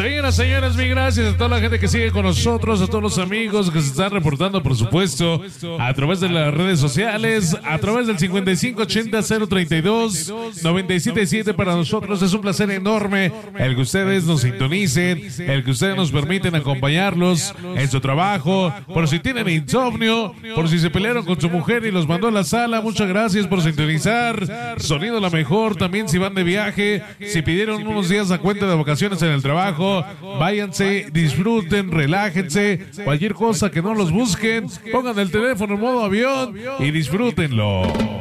Señoras, mil gracias a toda la gente que sigue con nosotros, a todos los amigos que se están reportando, por supuesto, a través de las redes sociales, a través del 5580-032-977. Para nosotros es un placer enorme el que ustedes nos sintonicen, el que ustedes nos permiten acompañarlos en su trabajo, por si tienen insomnio, por si se pelearon con su mujer y los mandó a la sala. Muchas gracias por sintonizar. Sonido la mejor, también si van de viaje, si pidieron unos días a cuenta de vacaciones en el trabajo, váyanse, disfruten, relájense, cualquier cosa que no los busquen, pongan el teléfono en modo avión y disfrútenlo.